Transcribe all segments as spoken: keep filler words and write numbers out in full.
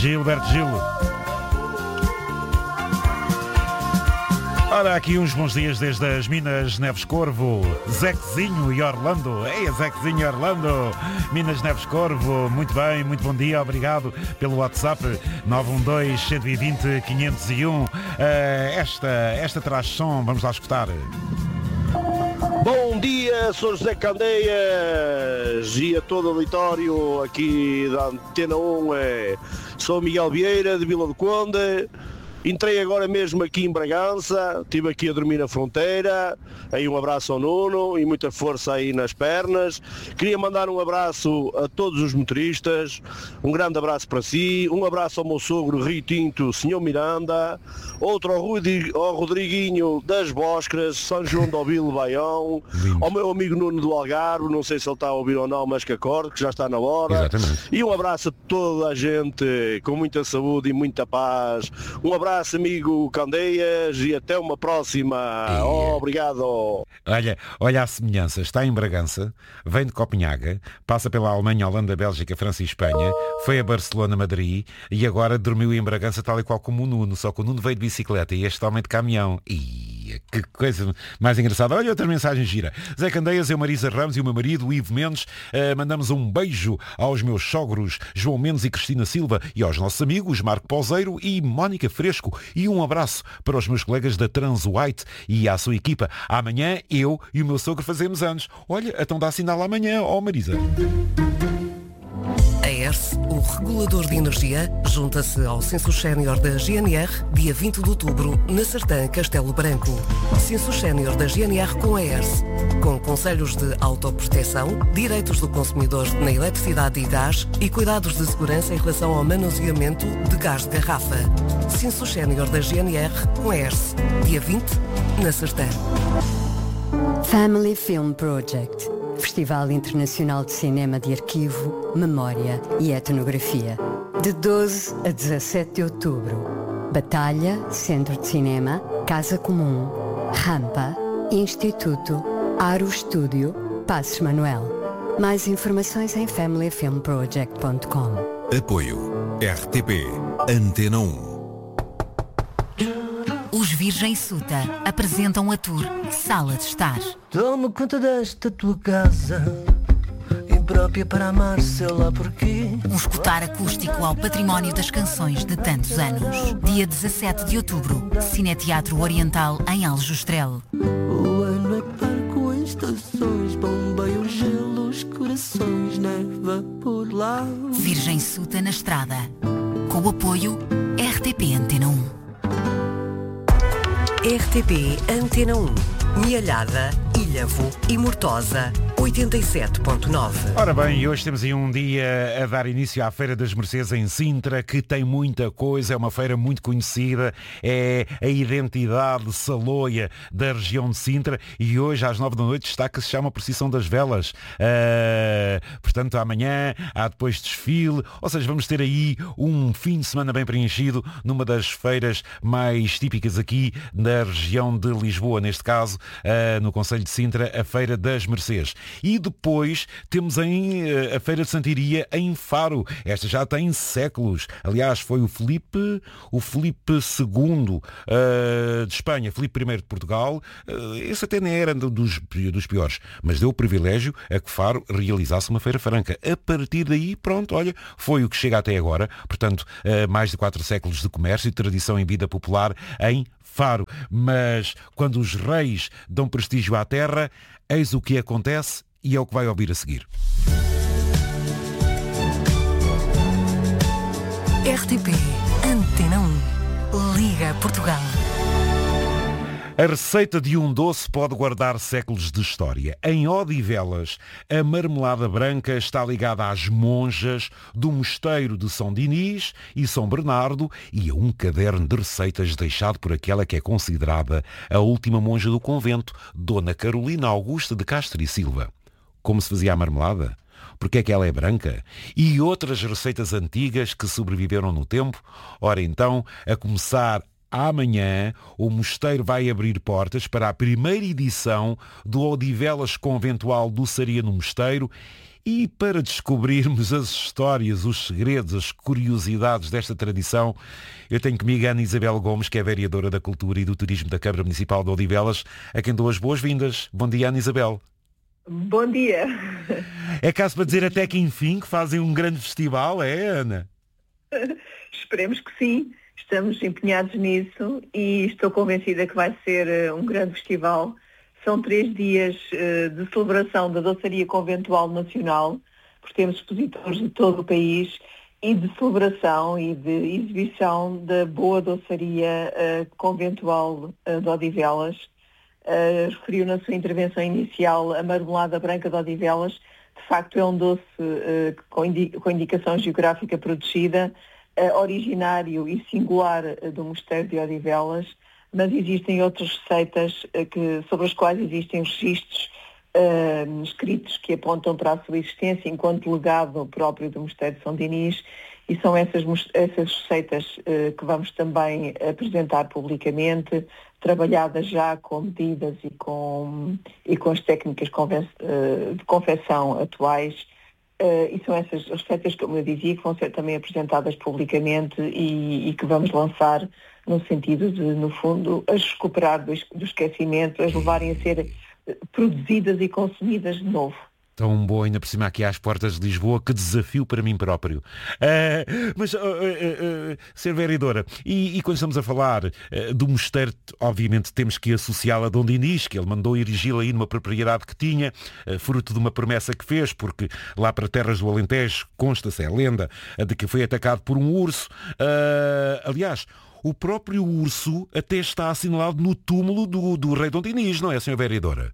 Gilberto Gil. Ora, aqui uns bons dias desde as Minas Neves Corvo, Zequezinho e Orlando. Ei, Zequezinho e Orlando, Minas Neves Corvo, muito bem, muito bom dia, obrigado pelo WhatsApp nove um dois, um dois zero, cinco zero um. Uh, esta, esta traz som, vamos lá escutar. Bom dia, sou José Candeias e a todo o auditório aqui da Antena um. É, sou Miguel Vieira, de Vila do Conde. Entrei agora mesmo aqui em Bragança, estive aqui a dormir na fronteira, aí um abraço ao Nuno e muita força aí nas pernas. Queria mandar um abraço a todos os motoristas, um grande abraço para si, um abraço ao meu sogro Rio Tinto, senhor Miranda, outro ao, Rudi, ao Rodriguinho das Boscras, São João do Obilo Baião, ao meu amigo Nuno do Algarve, não sei se ele está a ouvir ou não, mas que acorde, que já está na hora. Exatamente. E um abraço a toda a gente, com muita saúde e muita paz. Um abraço, amigo Candeias, e até uma próxima. E... Oh, obrigado. Olha, olha a semelhança. Está em Bragança, vem de Copenhaga, passa pela Alemanha, Holanda, Bélgica, França e Espanha, foi a Barcelona, Madrid e agora dormiu em Bragança tal e qual como o Nuno, só que o Nuno veio de bicicleta e este homem de caminhão. E que coisa mais engraçada. Olha outra mensagem gira. Zé Candeias, eu, Marisa Ramos e o meu marido, Ivo Mendes, uh, mandamos um beijo aos meus sogros João Mendes e Cristina Silva e aos nossos amigos Marco Pauseiro e Mónica Fresco. E um abraço para os meus colegas da Trans White e à sua equipa. Amanhã eu e o meu sogro fazemos anos. Olha, então dá sinal amanhã, ó oh, Marisa. A E R S, o regulador de energia, junta-se ao Censo Sénior da G N R, dia vinte de outubro, na Sertã, Castelo Branco. Censo Sénior da G N R com a E R S, com conselhos de autoproteção, direitos do consumidor na eletricidade e gás e cuidados de segurança em relação ao manuseamento de gás de garrafa. Censo Sénior da G N R com a E R S, dia vinte, na Sertã. Family Film Project, Festival Internacional de Cinema de Arquivo, Memória e Etnografia, de doze a dezassete de outubro. Batalha, Centro de Cinema, Casa Comum, Rampa, Instituto, Aro Estúdio, Passos Manuel. Mais informações em family film project ponto com. Apoio R T P Antena um. Os Virgem Suta apresentam a tour Sala de Estar. Toma conta desta tua casa, imprópria para amar, sei lá porquê. Um escutar acústico ao património das canções de tantos anos. Dia dezassete de outubro, Cineteatro Oriental em Aljustrel. O ano é parco em estações, bombeia o gelo, os corações, neva por lá. Virgem Suta na estrada. Com o apoio R T P Antena um. R T P Antena um, Mialhada, Ilhavo e Mortosa, oitenta e sete ponto nove. Ora bem, e hoje temos aí um dia a dar início à Feira das Mercês em Sintra, que tem muita coisa, é uma feira muito conhecida, é a identidade saloia da região de Sintra, e hoje às nove da noite está que se chama a Procissão das Velas. Uh, portanto, amanhã há depois desfile, ou seja, vamos ter aí um fim de semana bem preenchido numa das feiras mais típicas aqui da região de Lisboa, neste caso, uh, no concelho de Sintra, a Feira das Mercês. E depois temos em, uh, a Feira de Santiria em Faro. Esta já tem séculos. Aliás, foi o Filipe, o Filipe segundo uh, de Espanha, Filipe primeiro de Portugal. Uh, esse até nem era dos, dos piores, mas deu o privilégio a que Faro realizasse uma feira franca. A partir daí, pronto, olha, foi o que chega até agora. Portanto, uh, mais de quatro séculos de comércio e tradição em vida popular em Faro. Mas quando os reis dão prestígio à terra, eis o que acontece e é o que vai ouvir a seguir. R T P Antena um, Liga Portugal. A receita de um doce pode guardar séculos de história. Em Odivelas, a marmelada branca está ligada às monjas do mosteiro de São Dinis e São Bernardo e a um caderno de receitas deixado por aquela que é considerada a última monja do convento, Dona Carolina Augusta de Castro e Silva. Como se fazia a marmelada? Porque é que ela é branca? E outras receitas antigas que sobreviveram no tempo? Ora então, a começar amanhã, o mosteiro vai abrir portas para a primeira edição do Odivelas Conventual Doçaria no Mosteiro E para descobrirmos as histórias, os segredos, as curiosidades desta tradição, eu tenho comigo a Ana Isabel Gomes, que é vereadora da Cultura e do Turismo da Câmara Municipal de Odivelas, a quem dou as boas-vindas. Bom dia, Ana Isabel. Bom dia. É caso para dizer até que enfim que fazem um grande festival, é, Ana? Esperemos que sim. Estamos empenhados nisso e estou convencida que vai ser um grande festival. São três dias uh, de celebração da doçaria conventual nacional, porque temos expositores de todo o país, e de celebração e de exibição da boa doçaria uh, conventual uh, de Odivelas. Uh, referiu na sua intervenção inicial a marmelada branca de Odivelas. De facto é um doce uh, com, indi- com indicação geográfica protegida, uh, originário e singular uh, do Mosteiro de Odivelas. Mas existem outras receitas uh, que, sobre as quais existem registros uh, escritos que apontam para a sua existência enquanto legado próprio do Mosteiro de São Dinis, e são essas, essas receitas uh, que vamos também apresentar publicamente, trabalhadas já com medidas e com, e com as técnicas conven- uh, de confecção atuais. Uh, e são essas receitas, como eu dizia, que vão ser também apresentadas publicamente e, e que vamos lançar no sentido de, no fundo, as recuperar do, do esquecimento, as levarem a ser produzidas e consumidas de novo. Tão boa, ainda por cima aqui às portas de Lisboa, que desafio para mim próprio. Uh, mas, uh, uh, uh, ser vereadora, e, e quando estamos a falar uh, do mosteiro, obviamente temos que associá-la a Dom Dinis, que ele mandou erigi-la aí numa propriedade que tinha, uh, fruto de uma promessa que fez, porque lá para terras do Alentejo, consta-se, é a lenda, uh, de que foi atacado por um urso. Uh, aliás, o próprio urso até está assinalado no túmulo do, do rei Dom Dinis, não é, senhora vereadora?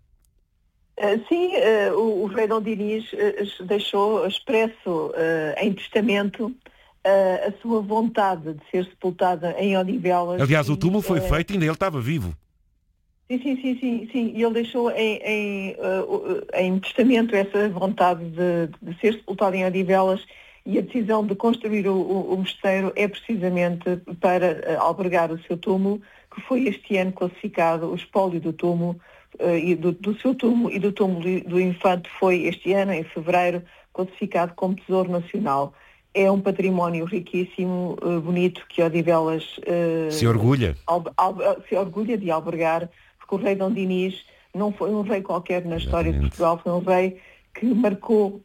Uh, sim, uh, o, o rei Dom Dinis uh, deixou expresso uh, em testamento uh, a sua vontade de ser sepultada em Odivelas. Aliás, o túmulo foi uh, feito e ainda ele estava vivo. Sim, sim, sim, sim, sim. E ele deixou em, em, uh, em testamento essa vontade de, de ser sepultado em Odivelas, e a decisão de construir o, o, o mosteiro é precisamente para uh, albergar o seu túmulo, que foi este ano classificado, o espólio do túmulo, uh, e do, do seu túmulo e do túmulo do infante foi este ano, em fevereiro, classificado como Tesouro Nacional. É um património riquíssimo, uh, bonito, que Odivelas uh, se orgulha. Al, al, se orgulha de albergar, porque o rei Dom Dinis não foi um rei qualquer na história de Portugal, foi um rei que marcou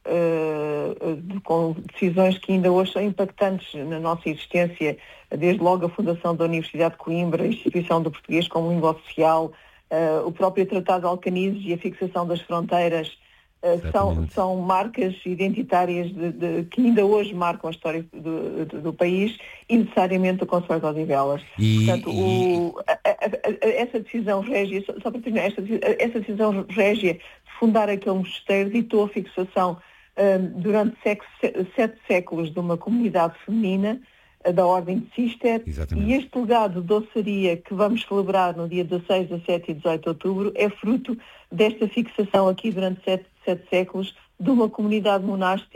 uh, de, com decisões que ainda hoje são impactantes na nossa existência, desde logo a fundação da Universidade de Coimbra, a instituição do português como língua oficial, uh, o próprio Tratado de Alcanides e a fixação das fronteiras, uh, são, são marcas identitárias de, de, que ainda hoje marcam a história do, do, do país, e necessariamente o Conselho de Odivelas. E, Portanto, e... O, a, a, a, essa decisão régia, só, só para terminar, essa, essa decisão régia fundar aquele mosteiro ditou a fixação um, durante séculos, sete séculos de uma comunidade feminina uh, da Ordem de Cister. Exatamente. E este legado de doçaria que vamos celebrar no dia dezasseis, dezassete e dezoito de outubro é fruto desta fixação aqui durante sete, sete séculos de uma comunidade monástica